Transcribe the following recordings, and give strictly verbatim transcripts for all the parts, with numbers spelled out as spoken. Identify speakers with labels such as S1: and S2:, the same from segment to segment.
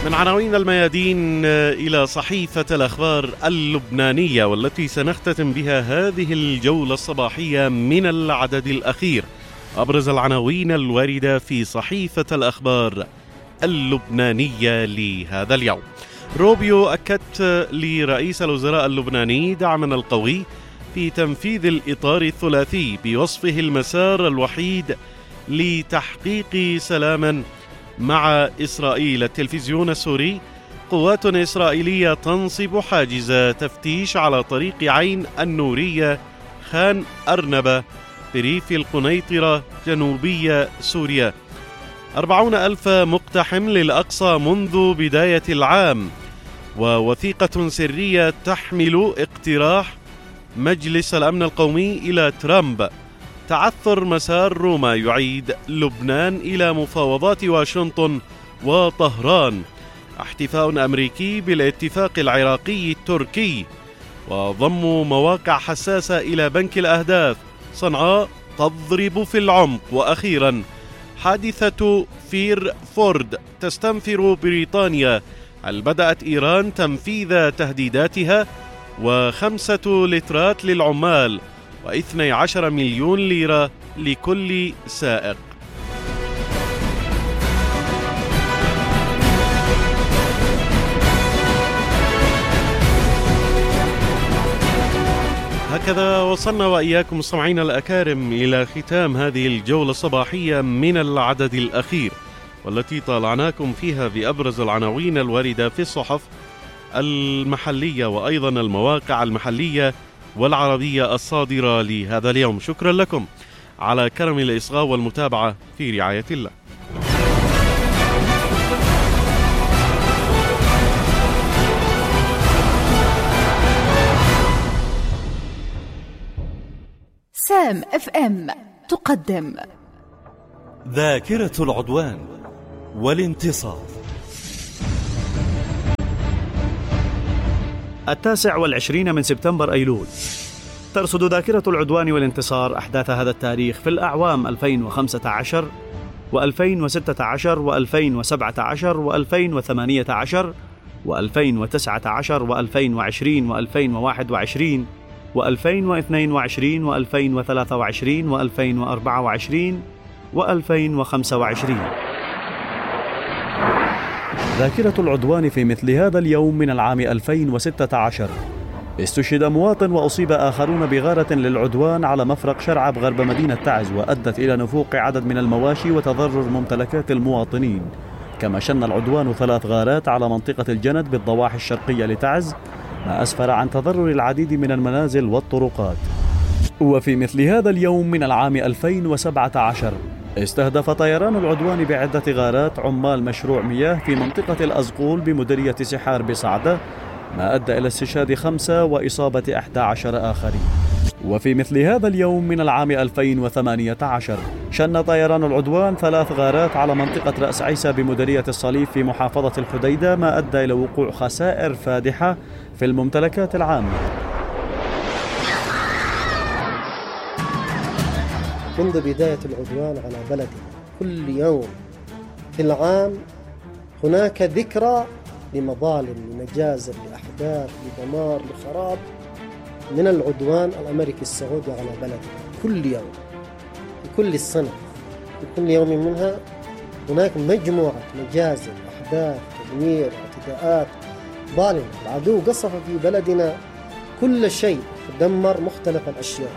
S1: من عناوين الميادين إلى صحيفة الأخبار اللبنانية، والتي سنختتم بها هذه الجولة الصباحية من العدد الأخير. أبرز العناوين الواردة في صحيفة الأخبار اللبنانية لهذا اليوم. روبيو أكد لرئيس الوزراء اللبناني دعمنا القوي في تنفيذ الإطار الثلاثي بوصفه المسار الوحيد لتحقيق سلام مع إسرائيل. التلفزيون السوري: قوات إسرائيلية تنصب حاجز تفتيش على طريق عين النورية خان أرنبة بريف القنيطرة جنوبية سوريا. أربعون ألف مقتحم للأقصى منذ بداية العام. ووثيقة سرية تحمل اقتراح مجلس الأمن القومي إلى ترامب: تعثر مسار روما يعيد لبنان إلى مفاوضات واشنطن وطهران. احتفاء أمريكي بالاتفاق العراقي التركي. وضم مواقع حساسة إلى بنك الأهداف. صنعاء تضرب في العمق. وأخيرا حادثة فير فورد تستنفر بريطانيا، هل بدأت إيران تنفيذ تهديداتها؟ وخمسة لترات للعمال واثني عشر مليون ليرة لكل سائق. هكذا وصلنا وإياكم مستمعينا الأكارم إلى ختام هذه الجولة الصباحية من العدد الأخير، والتي طالعناكم فيها بأبرز العناوين الواردة في الصحف المحلية وأيضا المواقع المحلية والعربية الصادرة لهذا اليوم. شكرا لكم على كرم الإصغاء والمتابعة، في رعاية الله.
S2: سام اف ام تقدم
S3: ذاكرة العدوان والانتصار.
S4: التاسع والعشرين من سبتمبر أيلول. ترصد ذاكرة العدوان والانتصار أحداث هذا التاريخ في الأعوام ألفين وخمسة عشر وألفين وستة عشر وألفين وسبعة عشر وألفين وثمانية عشر وألفين وتسعة عشر وألفين وعشرين وألفين وواحد وعشرين وألفين واثنين وعشرين وألفين وثلاثة وعشرين وألفين وأربعة وعشرين وألفين وخمسة وعشرين. ذاكرة العدوان في مثل هذا اليوم من العام ألفين وستة عشر. استشهد مواطن وأصيب آخرون بغارة للعدوان على مفرق شرعب غرب مدينة تعز، وأدت إلى نفوق عدد من المواشي وتضرر ممتلكات المواطنين. كما شن العدوان ثلاث غارات على منطقة الجند بالضواحي الشرقية لتعز، ما أسفر عن تضرر العديد من المنازل والطرقات. وفي مثل هذا اليوم من العام ألفين وسبعة عشر استهدف طيران العدوان بعدة غارات عمال مشروع مياه في منطقة الأزقول بمديرية سحار بصعدة، ما أدى إلى استشهاد خمسة وإصابة أحد عشر آخرين. وفي مثل هذا اليوم من العام ألفين وثمانية عشر شن طيران العدوان ثلاث غارات على منطقة رأس عيسى بمديرية الصليب في محافظة الحديدة، ما أدى إلى وقوع خسائر فادحة في الممتلكات العامة.
S5: منذ بداية العدوان على بلدنا كل يوم في العام هناك ذكرى لمظالم، لمجازر، لأحداث، لدمار، لخراب من العدوان الأمريكي السعودي على بلدنا. كل يوم في كل السنة في كل يوم منها هناك مجموعة مجازر، أحداث، تدمير، اعتداءات ظالمة. العدو قصف في بلدنا كل شيء، دمر مختلف الأشياء.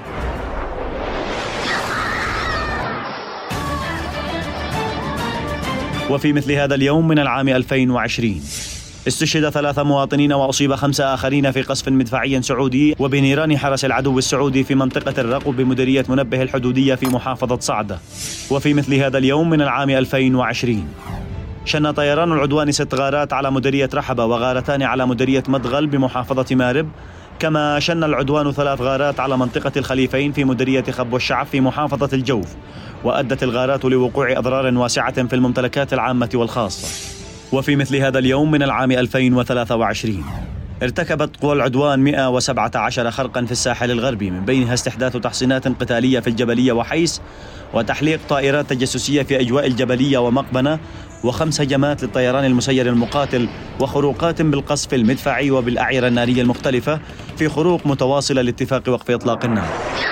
S4: وفي مثل هذا اليوم من العام ألفين وعشرين استشهد ثلاثة مواطنين وأصيب خمسة آخرين في قصف مدفعي سعودي وبنيران حرس العدو السعودي في منطقة الرقب بمديرية منبه الحدودية في محافظة صعدة. وفي مثل هذا اليوم من العام ألفين وعشرين شن طيران العدوان ست غارات على مديرية رحبة وغارتان على مديرية مدغل بمحافظة مارب. كما شن العدوان ثلاث غارات على منطقة الخليفين في مديرية خب والشعب في محافظة الجوف، وأدت الغارات لوقوع أضرار واسعة في الممتلكات العامة والخاصة. وفي مثل هذا اليوم من العام ألفين وثلاثة وعشرين ارتكبت قوى العدوان مئة وسبعة عشر خرقا في الساحل الغربي، من بينها استحداث تحصينات قتالية في الجبلية وحيس، وتحليق طائرات تجسسية في أجواء الجبلية ومقبنة، وخمس هجمات للطيران المسير المقاتل وخروقات بالقصف المدفعي وبالأعيرة النارية المختلفة في خروق متواصلة لاتفاق وقف إطلاق النار.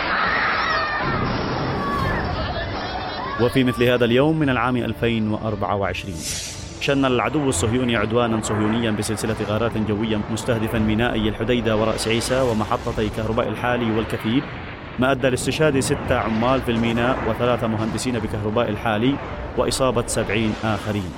S4: وفي مثل هذا اليوم من العام ألفين وأربعة وعشرين شن العدو الصهيوني عدوانا صهيونيا بسلسلة غارات جوية مستهدفا مينائي الحديدة ورأس عيسى ومحطتي كهرباء الحالي والكثيب، ما أدى لاستشهاد ستة عمال في الميناء وثلاثة مهندسين بكهرباء الحالي وإصابة سبعين آخرين.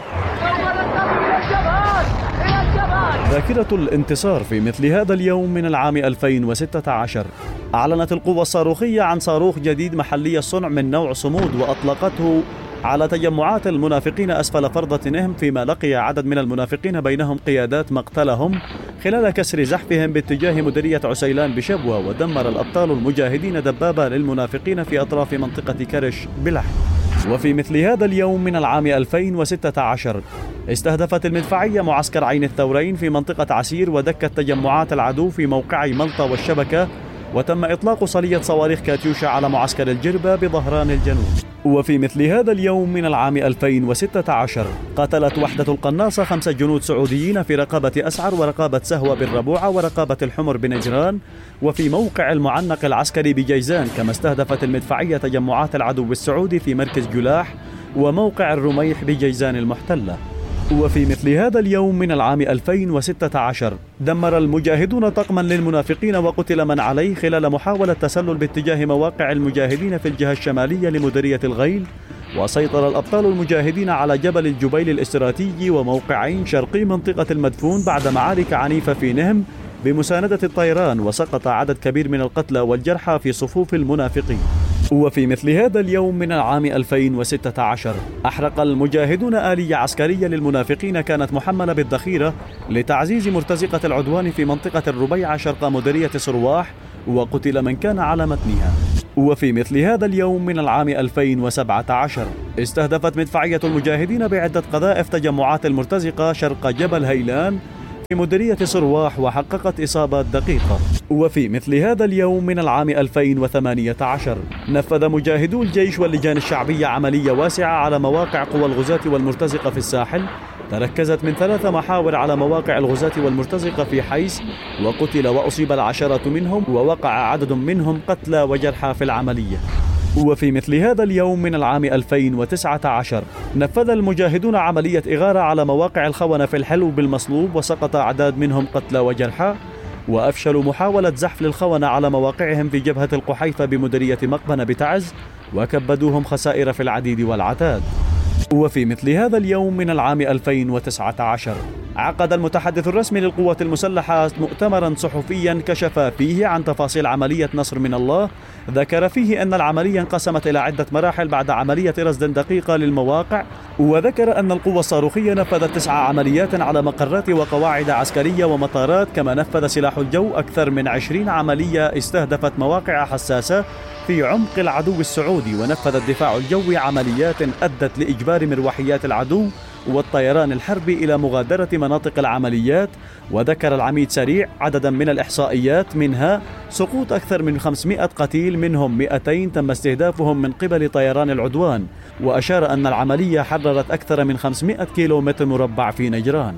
S4: ذاكرة الانتصار في مثل هذا اليوم من العام ألفين وستة عشر أعلنت القوة الصاروخية عن صاروخ جديد محلي الصنع من نوع صمود، وأطلقته على تجمعات المنافقين أسفل فرضة نهم، فيما لقي عدد من المنافقين بينهم قيادات مقتلهم خلال كسر زحفهم باتجاه مديرية عسيلان بشبوة. ودمر الأبطال المجاهدين دبابة للمنافقين في أطراف منطقة كرش بلحم. وفي مثل هذا اليوم من العام ألفين وستة عشر استهدفت المدفعية معسكر عين الثورين في منطقة عسير ودكت تجمعات العدو في موقعي ملطة والشبكة، وتم إطلاق صلية صواريخ كاتيوشا على معسكر الجربة بظهران الجنوب. وفي مثل هذا اليوم من العام ألفين وستة عشر قتلت وحدة القناصة خمسة جنود سعوديين في رقابة أسعر ورقابة سهوة بالربوعة ورقابة الحمر بنجران وفي موقع المعنق العسكري بجيزان. كما استهدفت المدفعية تجمعات العدو السعودي في مركز جلاح وموقع الرميح بجيزان المحتلة. وفي مثل هذا اليوم من العام ألفين وستة عشر دمر المجاهدون طقما للمنافقين وقتل من عليه خلال محاولة تسلل باتجاه مواقع المجاهدين في الجهة الشمالية لمديرية الغيل. وسيطر الأبطال المجاهدين على جبل الجبيل الاستراتيجي وموقعين شرقي منطقة المدفون بعد معارك عنيفة في نهم بمساندة الطيران، وسقط عدد كبير من القتلى والجرحى في صفوف المنافقين. وفي مثل هذا اليوم من العام ألفين وستة عشر أحرق المجاهدون آلية عسكرية للمنافقين كانت محملة بالذخيرة لتعزيز مرتزقة العدوان في منطقة الربيعة شرق مديرية صرواح، وقتل من كان على متنها. وفي مثل هذا اليوم من العام ألفين وسبعة عشر استهدفت مدفعية المجاهدين بعدة قذائف تجمعات المرتزقة شرق جبل هيلان في مديرية صرواح وحققت إصابات دقيقة. وفي مثل هذا اليوم من العام ألفين وثمانية عشر نفذ مجاهدو الجيش واللجان الشعبية عملية واسعة على مواقع قوى الغزاة والمرتزقة في الساحل، تركزت من ثلاث محاور على مواقع الغزاة والمرتزقة في حيس، وقتل وأصيب العشرة منهم ووقع عدد منهم قتلى وجرحى في العملية. وفي مثل هذا اليوم من العام ألفين وتسعة عشر نفذ المجاهدون عملية إغارة على مواقع الخونة في الحلو بالمصلوب، وسقط أعداد منهم قتلى وجرحى، وأفشلوا محاولة زحف للخونة على مواقعهم في جبهة القحيفة بمديرية مقبنة بتعز، وكبدوهم خسائر في العديد والعتاد. وفي مثل هذا اليوم من العام ألفين وتسعة عشر عقد المتحدث الرسمي للقوات المسلحة مؤتمرا صحفيا كشف فيه عن تفاصيل عملية نصر من الله، ذكر فيه أن العملية انقسمت إلى عدة مراحل بعد عملية رصد دقيقة للمواقع، وذكر أن القوة الصاروخية نفذت تسع عمليات على مقرات وقواعد عسكرية ومطارات، كما نفذ سلاح الجو أكثر من عشرين عملية استهدفت مواقع حساسة في عمق العدو السعودي، ونفذ الدفاع الجوي عمليات أدت لإجبار مروحيات العدو والطيران الحربي إلى مغادرة مناطق العمليات. وذكر العميد سريع عددا من الإحصائيات، منها سقوط أكثر من خمسمائة قتيل، منهم مئتين تم استهدافهم من قبل طيران العدوان، وأشار أن العملية حررت أكثر من خمسمائة كيلومتر مربع في نجران.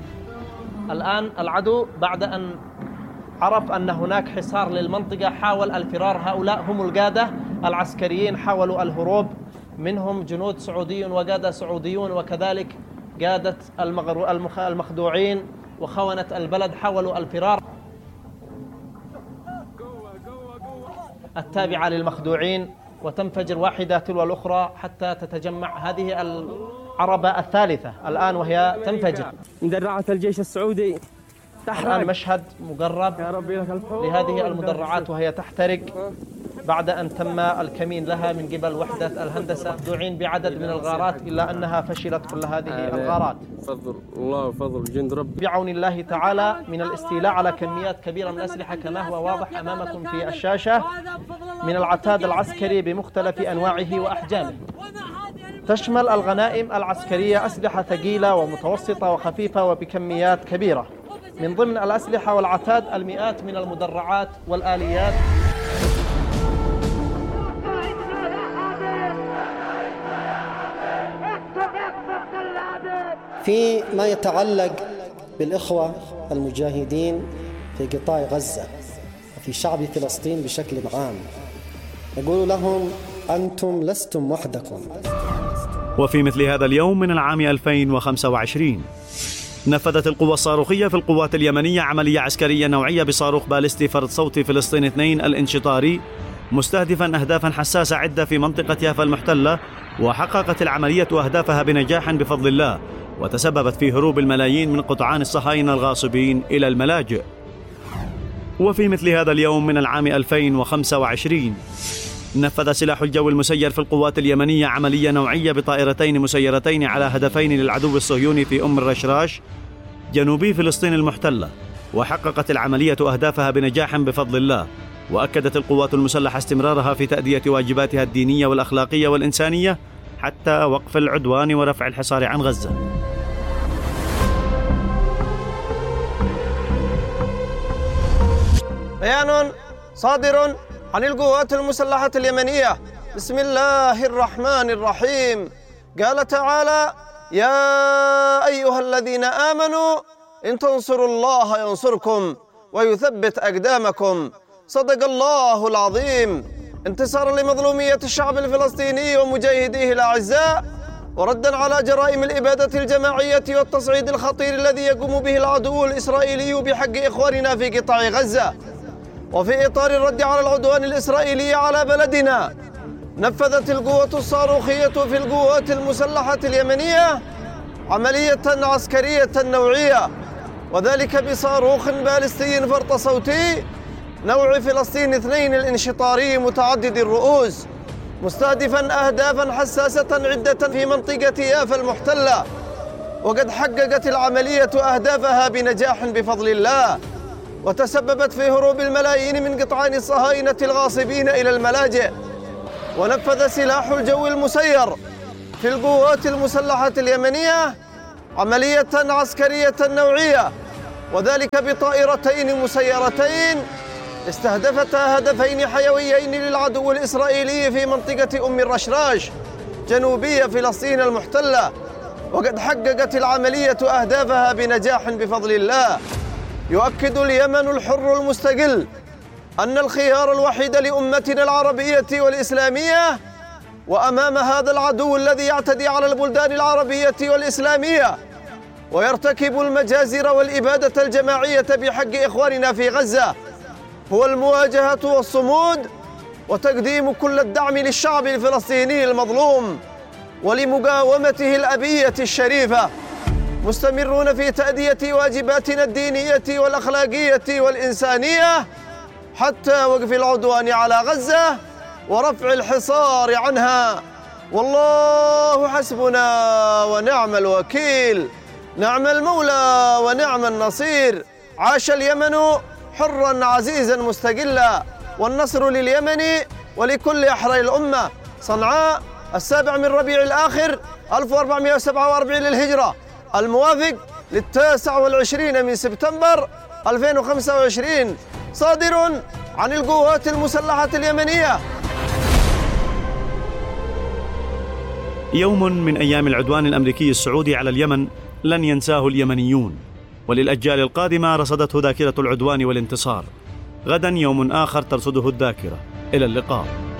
S6: الآن العدو بعد أن عرف أن هناك حصار للمنطقة حاول الفرار. هؤلاء هم القادة العسكريين حاولوا الهروب، منهم جنود سعوديون وقادة سعوديون، وكذلك قادة المخدوعين وخونة البلد حاولوا الفرار التابعة للمخدوعين، وتنفجر واحدة تلو الأخرى حتى تتجمع هذه العربة الثالثة الآن وهي تنفجر.
S7: مدرعة الجيش السعودي
S6: تحرق. الآن مشهد مقرب لهذه المدرعات وهي تحترق بعد أن تم الكمين لها من قبل وحدة الهندسة، مخدوعين بعدد من الغارات إلا أنها فشلت كل هذه الغارات.
S7: فضل الله وفضل جند رب
S6: بعون الله تعالى من الاستيلاء على كميات كبيرة من الأسلحة كما هو واضح أمامكم في الشاشة من العتاد العسكري بمختلف أنواعه وأحجامه. تشمل الغنائم العسكرية أسلحة ثقيلة ومتوسطة وخفيفة وبكميات كبيرة، من ضمن الأسلحة والعتاد المئات من المدرعات والآليات.
S5: فيما يتعلق بالإخوة المجاهدين في قطاع غزة وفي شعب فلسطين بشكل عام، نقول لهم أنتم لستم وحدكم.
S4: وفي مثل هذا اليوم من العام ألفين وخمسة وعشرين نفذت القوى الصاروخية في القوات اليمنية عملية عسكرية نوعية بصاروخ باليستي فرد صوتي فلسطين اثنين الانشطاري، مستهدفا أهدافا حساسة عدة في منطقة يافا المحتلة، وحققت العملية أهدافها بنجاح بفضل الله، وتسببت في هروب الملايين من قطعان الصهاينة الغاصبين إلى الملاجئ. وفي مثل هذا اليوم من العام ألفين وخمسة وعشرين نفذ سلاح الجو المسير في القوات اليمنية عملية نوعية بطائرتين مسيرتين على هدفين للعدو الصهيوني في أم الرشراش جنوبي فلسطين المحتلة، وحققت العملية أهدافها بنجاح بفضل الله، وأكدت القوات المسلحة استمرارها في تأدية واجباتها الدينية والأخلاقية والإنسانية حتى وقف العدوان ورفع الحصار عن غزة.
S6: بيان صادر عن القوات المسلحة اليمنية بسم الله الرحمن الرحيم. قال تعالى: يا أيها الذين آمنوا إن تنصروا الله ينصركم ويثبت أقدامكم. صدق الله العظيم. انتصارا لمظلومية الشعب الفلسطيني ومجاهديه الأعزاء، وردا على جرائم الإبادة الجماعية والتصعيد الخطير الذي يقوم به العدو الإسرائيلي بحق إخواننا في قطاع غزة. وفي إطار الرد على العدوان الإسرائيلي على بلدنا، نفذت القوة الصاروخية في القوات المسلحة اليمنية عملية عسكرية نوعية، وذلك بصاروخ باليستي فرط صوتي نوع فلسطين اثنين الانشطاري متعدد الرؤوس، مستهدفا أهدافا حساسة عدة في منطقة يافا المحتلة، وقد حققت العملية أهدافها بنجاح بفضل الله، وتسببت في هروب الملايين من قطعان الصهاينة الغاصبين إلى الملاجئ. ونفذ سلاح الجو المسير في القوات المسلحة اليمنية عملية عسكرية نوعية، وذلك بطائرتين مسيرتين استهدفتا هدفين حيويين للعدو الإسرائيلي في منطقة أم الرشراش جنوبية فلسطين المحتلة، وقد حققت العملية أهدافها بنجاح بفضل الله. يؤكد اليمن الحر المستقل أن الخيار الوحيد لأمتنا العربية والإسلامية وأمام هذا العدو الذي يعتدي على البلدان العربية والإسلامية ويرتكب المجازر والإبادة الجماعية بحق إخواننا في غزة هو المواجهة والصمود وتقديم كل الدعم للشعب الفلسطيني المظلوم ولمقاومته الأبية الشريفة، مستمرون في تأدية واجباتنا الدينية والأخلاقية والإنسانية حتى وقف العدوان على غزة ورفع الحصار عنها. والله حسبنا ونعم الوكيل، نعم المولى ونعم النصير. عاش اليمن حرا عزيزا مستقلا، والنصر لليمن ولكل أحرار الأمة. صنعاء السابع من ربيع الآخر ألف وأربعمائة وسبعة وأربعين للهجرة، الموافق للتاسع والعشرين من سبتمبر ألفين وخمسة وعشرين، صادر عن القوات المسلحة اليمنية.
S4: يوم من أيام العدوان الأمريكي السعودي على اليمن لن ينساه اليمنيون، وللأجيال القادمة رصدته ذاكرة العدوان والانتصار. غدا يوم آخر ترصده الذاكرة. إلى اللقاء.